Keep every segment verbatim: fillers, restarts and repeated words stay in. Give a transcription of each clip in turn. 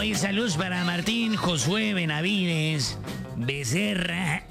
Oye, saludos para Martín Josué Benavides Becerra,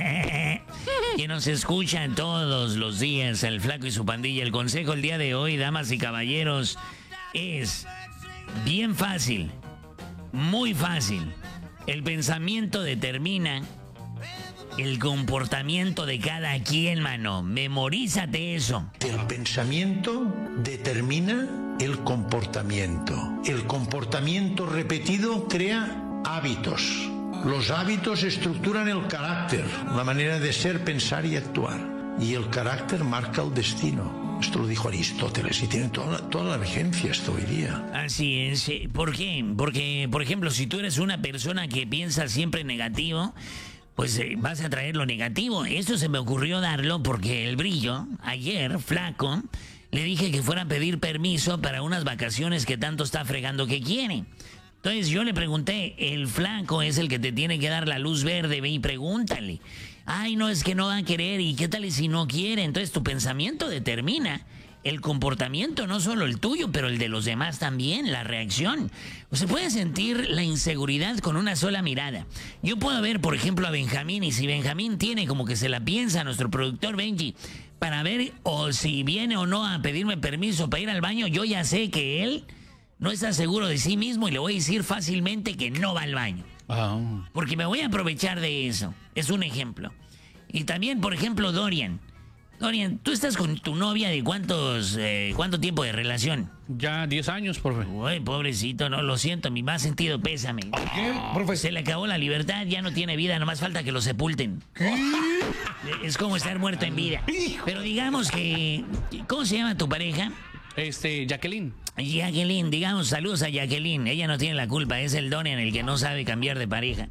que nos escuchan todos los días, el Flaco y su pandilla. El consejo el día de hoy, damas y caballeros, es bien fácil, muy fácil. El pensamiento determina el comportamiento de cada quien, mano. Memorízate eso. El pensamiento determina el comportamiento. El comportamiento repetido crea hábitos. Los hábitos estructuran el carácter, la manera de ser, pensar y actuar. Y el carácter marca el destino. Esto lo dijo Aristóteles y tiene toda, toda la vigencia esto hoy día. Así es. ¿Por qué? Porque, por ejemplo, si tú eres una persona que piensa siempre negativo, pues eh, vas a traer lo negativo. Esto se me ocurrió darlo porque el Brillo, ayer, Flaco, le dije que fuera a pedir permiso para unas vacaciones que tanto está fregando que quiere. Entonces yo le pregunté, el Flaco es el que te tiene que dar la luz verde, ve y pregúntale. Ay, no, es que no va a querer, ¿y qué tal si no quiere? Entonces tu pensamiento determina el comportamiento, no solo el tuyo, pero el de los demás también, la reacción. Se puede sentir la inseguridad con una sola mirada. Yo puedo ver, por ejemplo, a Benjamín, y si Benjamín tiene como que se la piensa, nuestro productor Benji, para ver o si viene o no a pedirme permiso para ir al baño, yo ya sé que él no está seguro de sí mismo y le voy a decir fácilmente que no va al baño. Oh. Porque me voy a aprovechar de eso. Es un ejemplo. Y también, por ejemplo, Dorian. Dorian, ¿tú estás con tu novia de cuántos, eh, cuánto tiempo de relación? Ya diez años, profe. Uy, pobrecito, no, lo siento, mi más sentido pésame. ¿Por qué, profe? Se le acabó la libertad, ya no tiene vida, nomás falta que lo sepulten. ¿Qué? Es como estar muerto en vida. Pero digamos que... ¿Cómo se llama tu pareja? Este, Jacqueline. Jacqueline, digamos, saludos a Jacqueline. Ella no tiene la culpa, es el Dorian el que no sabe cambiar de pareja.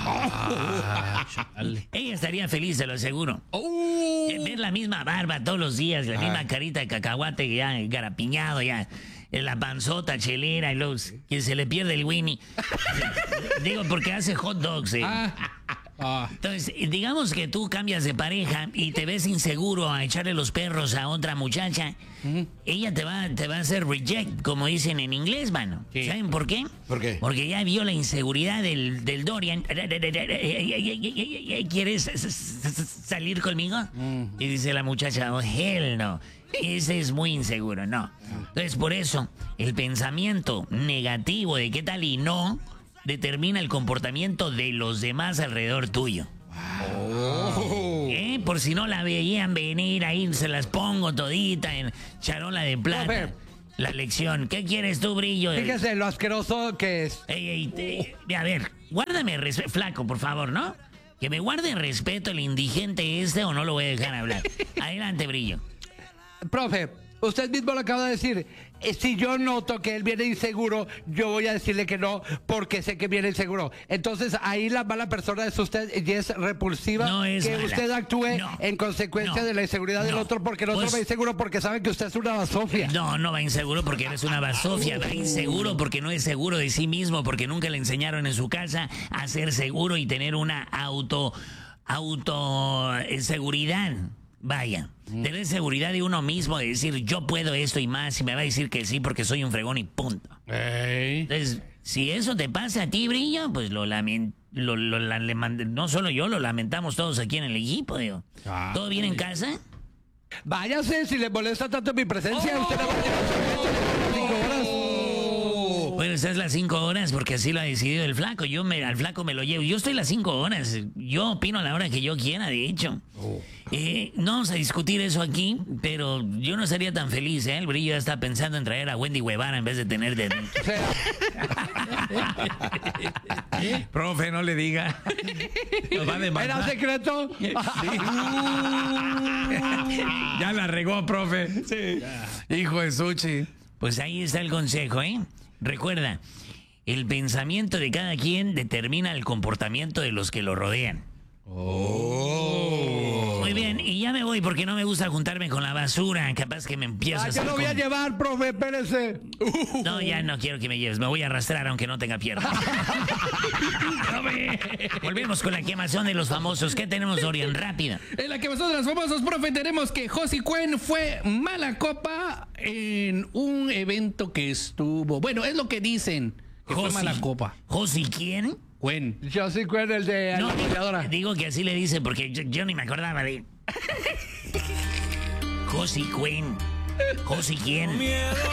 Ah, ella estaría feliz, se lo aseguro. Oh. Ver la misma barba todos los días, la ah. misma carita de cacahuate ya garapiñado, ya la panzota chelera y los que se le pierde el Winnie. Digo, porque hace hot dogs, eh. Ah. Ah. Entonces, digamos que tú cambias de pareja y te ves inseguro a echarle los perros a otra muchacha, uh-huh. Ella te va, te va a hacer reject, como dicen en inglés, mano. Sí. ¿Saben por qué? ¿Por qué? Porque ya vio la inseguridad del, del Dorian. ¿Quieres salir conmigo? Uh-huh. Y dice la muchacha, oh, hell no. Ese es muy inseguro, no. Entonces, por eso, el pensamiento negativo de qué tal y no determina el comportamiento de los demás alrededor tuyo. Wow. ¿Eh? Por si no la veían venir, ahí se las pongo todita en charola de plata. La lección. ¿Qué quieres tú, Brillo? Fíjese lo asqueroso que es. Ey, ey, ey, a ver, guárdame respeto, Flaco, por favor, ¿no? Que me guarde respeto el indigente este o no lo voy a dejar hablar. Adelante, Brillo. Profe, usted mismo lo acaba de decir. Eh, si yo noto que él viene inseguro, yo voy a decirle que no, porque sé que viene inseguro. Entonces, ahí la mala persona es usted y es repulsiva. No es que mala. usted actúe no, en consecuencia no, de la inseguridad no, del otro, porque el otro pues, va inseguro porque sabe que usted es una basofia. No, no va inseguro porque eres una basofia. Va inseguro porque no es seguro de sí mismo, porque nunca le enseñaron en su casa a ser seguro y tener una auto, auto eh, seguridad. Vaya, mm. tener seguridad de uno mismo, de decir yo puedo esto y más, y me va a decir que sí porque soy un fregón y punto. Hey. Entonces, si eso te pasa a ti, Brillo, pues lo lamento. Lo, lo, la, le, no solo yo, lo lamentamos todos aquí en el equipo, digo. Ah, ¿todo bien en casa? Váyase, si le molesta tanto mi presencia, oh. usted la va a llevar cinco horas. Bueno, estás las cinco horas porque así lo ha decidido el Flaco. Yo me, al Flaco me lo llevo. Yo estoy las cinco horas. Yo opino a la hora que yo quiera, de hecho. Oh. Eh, no vamos a discutir eso aquí, pero yo no estaría tan feliz, ¿eh? El Brillo ya está pensando en traer a Wendy Guevara en vez de tener de... Profe, no le diga. Nos va a demandar. ¿Era secreto? Sí. Ya la regó, profe. Sí. Hijo de Suchi. Pues ahí está el consejo, ¿eh? Recuerda, el pensamiento de cada quien determina el comportamiento de los que lo rodean. Oh. Muy bien, y ya me voy porque no me gusta juntarme con la basura. Capaz que me empiezo ah, a... yo lo voy con... a llevar, profe, espérese. No, ya no quiero que me lleves. Me voy a arrastrar aunque no tenga piernas. Volvemos con la quemazón de los famosos. ¿Qué tenemos, Dorian? Rápida. En la quemazón de los famosos, profe, tenemos que Josie Cuen fue mala copa en un evento que estuvo... Bueno, es lo que dicen. que fue Josi. mala copa. ¿Josi quién? Gwen. Yo soy Gwen, el de No, la ametralladora. digo que así le dice porque yo, yo ni me acordaba de... Josi Quinn. Josi quién.